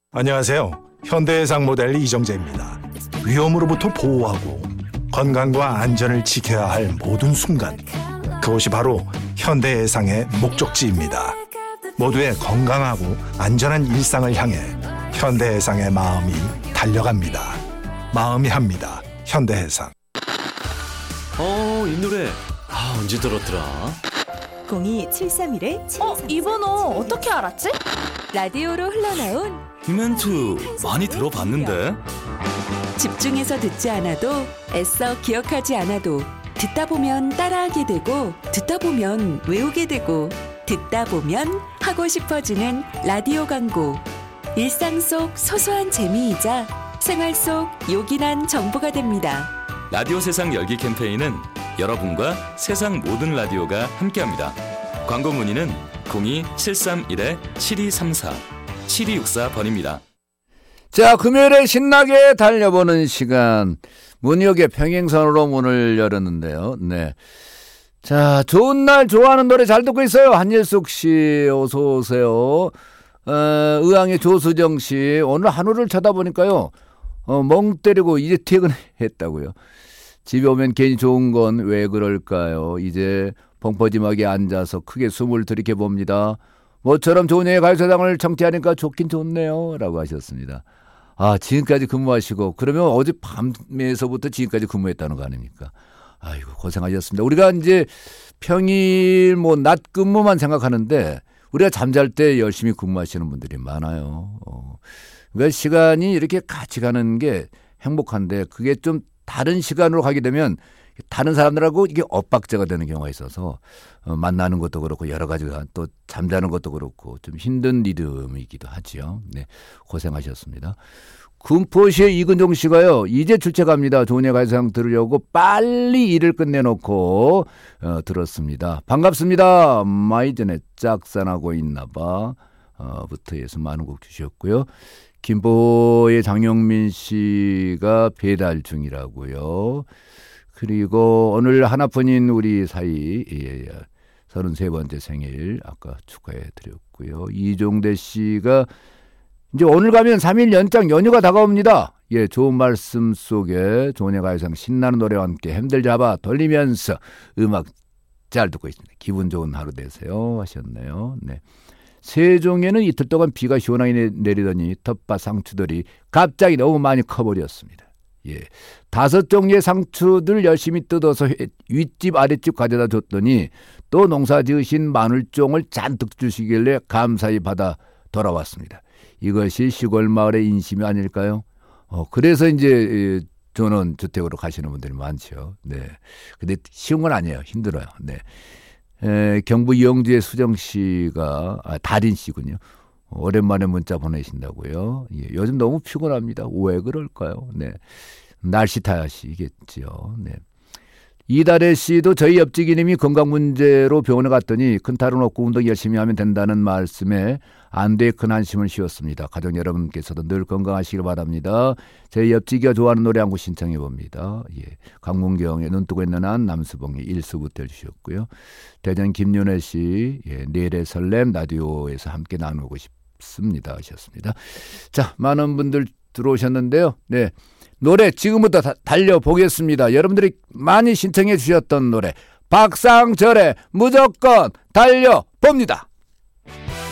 안녕하세요. 현대해상 모델 이정재입니다. 위험으로부터 보호하고 건강과 안전을 지켜야 할 모든 순간, 그것이 바로 현대해상의 목적지입니다. 모두의 건강하고 안전한 일상을 향해 현대해상의 마음이 달려갑니다. 마음이 합니다. 현대해상. 이 노래 언제 들었더라? 02731-7234. 이 번호 어떻게 알았지? 라디오로 흘러나온 이 멘트 많이 들어봤는데. 집중해서 듣지 않아도 애써 기억하지 않아도 듣다 보면 따라하게 되고 듣다 보면 외우게 되고 듣다 보면 하고 싶어지는 라디오 광고. 일상 속 소소한 재미이자 생활 속 요긴한 정보가 됩니다. 라디오 세상 열기 캠페인은 여러분과 세상 모든 라디오가 함께합니다. 광고 문의는 02-731-7234 7264번입니다. 자, 금요일에 신나게 달려보는 시간, 문혁의 평행선으로 문을 열었는데요. 네. 자, 좋은 날 좋아하는 노래 잘 듣고 있어요. 한예숙 씨 어서 오세요. 의왕의 조수정 씨, 오늘 하늘을 쳐다보니까요, 멍 때리고 이제 퇴근했다고요. 집에 오면 괜히 좋은 건 왜 그럴까요? 이제 펑퍼짐하게 앉아서 크게 숨을 들이켜봅니다. 모처럼 좋은 예의 가요사장을 청취하니까 좋긴 좋네요 라고 하셨습니다. 지금까지 근무하시고 그러면 어제 밤에서부터 지금까지 근무했다는 거 아닙니까? 아이고, 고생하셨습니다. 우리가 이제 평일 낮 근무만 생각하는데 우리가 잠잘 때 열심히 근무하시는 분들이 많아요. 그러니까 시간이 이렇게 같이 가는 게 행복한데, 그게 좀 다른 시간으로 가게 되면 다른 사람들하고 이게 엇박자가 되는 경우가 있어서 만나는 것도 그렇고 여러 가지가 또 잠자는 것도 그렇고 좀 힘든 리듬이기도 하지요. 네, 고생하셨습니다. 군포시의 이근종 씨가요, 이제 출첵합니다. 좋은 예 가요상 들으려고 빨리 일을 끝내놓고 들었습니다. 반갑습니다. 마이전에 짝산하고 있나봐 부터 해서 많은 곡 주셨고요. 김포의 장영민 씨가 배달 중이라고요. 그리고 오늘 하나뿐인 우리 사이 33번째 생일 아까 축하해 드렸고요. 이종대 씨가 이제 오늘 가면 3일 연장 연휴가 다가옵니다. 예, 좋은 말씀 속에 좋은 예 가요상 신나는 노래와 함께 핸들 잡아 돌리면서 음악 잘 듣고 있습니다. 기분 좋은 하루 되세요 하셨네요. 네. 세종에는 이틀 동안 비가 시원하게 내리더니 텃밭 상추들이 갑자기 너무 많이 커버렸습니다. 예, 5종류의 상추들 열심히 뜯어서 윗집 아랫집 가져다 줬더니 또 농사 지으신 마늘종을 잔뜩 주시길래 감사히 받아 돌아왔습니다. 이것이 시골 마을의 인심이 아닐까요? 그래서 이제 전원주택으로 가시는 분들이 많죠. 네, 근데 쉬운 건 아니에요. 힘들어요. 네. 경부 이영주의 수정 씨가 달인 씨군요. 오랜만에 문자 보내신다고요. 예, 요즘 너무 피곤합니다. 왜 그럴까요? 네, 날씨 탓이겠죠. 네. 이달의 씨도 저희 옆집이님이 건강 문제로 병원에 갔더니 큰 탈은 없고 운동 열심히 하면 된다는 말씀에 안도의 큰 한심을 씌웠습니다. 가족 여러분께서도 늘 건강하시길 바랍니다. 저희 옆집이가 좋아하는 노래 한 곡 신청해 봅니다. 예, 강문경의 눈 뜨고 있는 한 남수봉이 일수부터 주셨고요. 대전 김윤혜 씨, 내일의 설렘 라디오에서 함께 나누고 싶습니다 하셨습니다. 자, 많은 분들 들어오셨는데요. 네, 노래 지금부터 달려보겠습니다. 여러분들이 많이 신청해 주셨던 노래, 박상철의 무조건 달려봅니다.